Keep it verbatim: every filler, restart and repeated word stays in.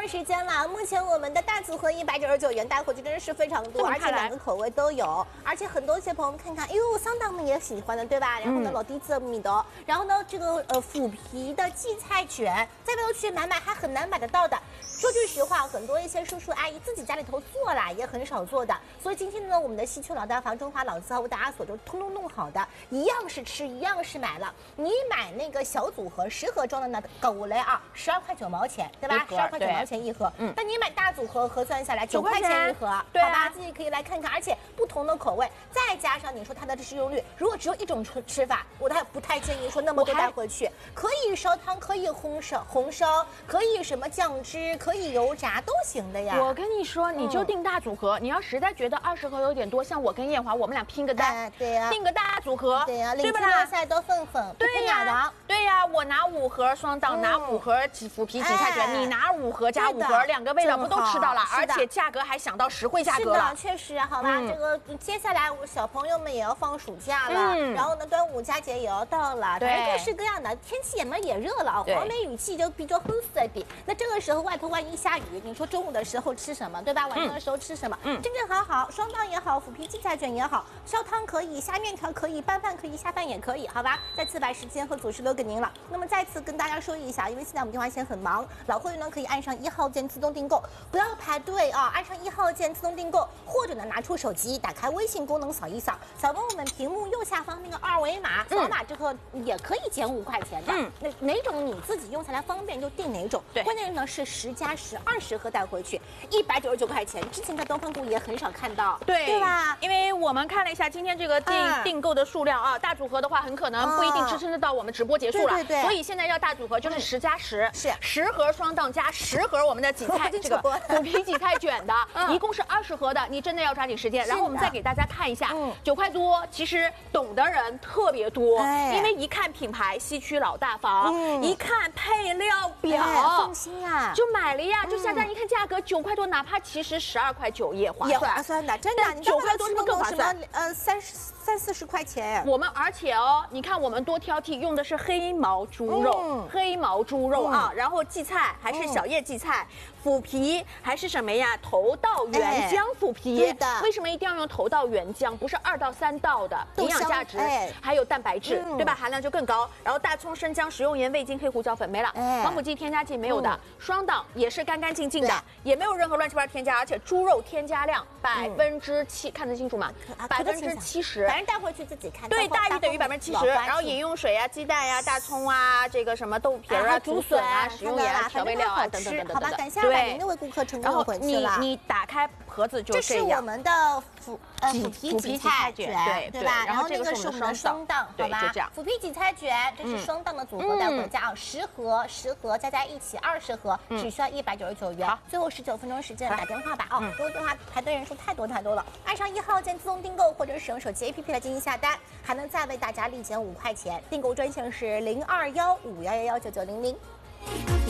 段时间了，目前我们的大组合一百九十九元带回去真的是非常多，而且两个口味都有，而且很多一些朋友们看看，哎呦，桑档们也喜欢的，对吧？然后呢，老弟子米的，然后呢，这个呃腐皮的荠菜卷，在外头去买买还很难买得到的。说句实话，很多一些叔叔阿姨自己家里头做啦，也很少做的。所以今天呢，我们的西区老大房中华老字号为大家所就通通弄好的，一样是吃，一样是买了。你买那个小组合十盒装的呢，狗雷啊，十二块九毛钱，对吧？十二块九毛钱一盒。嗯。那你买大组合，核算下来九块钱一盒， 对好吧？自己可以来看看，而且不同的口味，再加上你说它的适用率，如果只有一种吃吃法，我还不太建议说那么多带回去。可以烧汤，可以红烧，红烧可以什么酱汁。可以油炸都行的呀。 我跟你说，你就订大组合。嗯、你要实在觉得二十盒有点多，像我跟艳华，我们俩拼个单， 哎、对呀、啊， 订个大组合， 对呀、啊， 对不啦？ 赛多份份， 对呀、啊，对呀、啊，我拿五盒双档，嗯、拿五盒腐皮荠菜卷，哎、你拿五盒加五盒，两个味道不都吃到了？而且价格还想到实惠价格了。 是的，确实，好吧。嗯、这个接下来我小朋友们也要放暑假了，嗯、然后呢，端午佳节也要到了，反正各式各样的，天气也嘛也热了，黄梅雨季就比较很湿一点。那这个时候外头万一下雨，你说中午的时候吃什么，对吧？晚上的时候吃什么？嗯，正正好好，双档也好，腐皮荠菜卷也好，烧汤可以，下面条可以，拌饭可以，下饭也可以，好吧？再次把时间和组织留给您了。那么再次跟大家说一下，因为现在我们电话线很忙，老会员呢可以按上一号键自动订购，不要排队啊，按上一号键自动订购，或者呢拿出手机，打开微信功能扫一扫，扫完我们屏幕右下方那个二维码，扫码之后也可以减五块钱的。嗯，那哪种你自己用起来方便就订哪种。对，关键呢是十加十，二十盒带回去。一百九十九块钱，之前在东方谷也很少看到， 对对吧？ 因为我们看了一下今天这个订、嗯、订购的数量啊，大组合的话很可能不一定支撑得到我们直播结束了， 对对对， 所以现在要大组合就是十加十， 是十盒双档加十盒我们的荠菜这个腐皮荠菜卷的，嗯、一共是二十盒的，你真的要抓紧时间。然后我们再给大家看一下，九、嗯、块多，其实懂的人特别多，哎、因为一看品牌西区老大房，嗯、一看配料表， 哎、放心啊， 就买了呀，就下单一看价格九块多，哪怕其实十二块九也划算， 也划算的，真的，你九块多是不是更划算？ 呃，三十三四十块钱。 我们而且哦，你看我们多挑剔，用的是黑毛猪肉，嗯、黑毛猪肉啊，嗯、然后荠菜还是小叶荠菜，嗯、腐皮还是什么呀？头道原浆腐皮。 对的。 为什么一定要用头道原浆？不是二到三道的，营养价值还有蛋白质，对吧？含量就更高。然后大葱、生姜、食用盐、味精、黑胡椒粉没了，防腐剂、添加剂没有的，双档也是干干净净的，也没有任何乱七八糟添加，而且猪肉添加量百分之七，看得清楚吗？百分之七十。 反正带回去自己看。 对，大于等于百分之七十。然后饮用水啊、鸡蛋呀、大葱啊、这个什么豆皮啊、竹笋啊、食用盐啊、调味料啊等等等等。 好吧，感谢二百零六位顾客成功的回去了。 你你打开盒子就这样。这是我们的腐呃腐皮荠菜卷， 对对吧？ 然后那个是我们的双档，好吧？腐皮荠菜卷这是双档的组合带回家啊，十盒十盒加在一起二十盒，只需要一百九十九元。最后十九分钟时间打电话吧啊！因为电话排队人数太多太多了，按上一号键自动订购或者使用手机 A P P 来进行下单，还能再为大家立减五块钱。订购专线是零二幺五幺幺幺九九零零。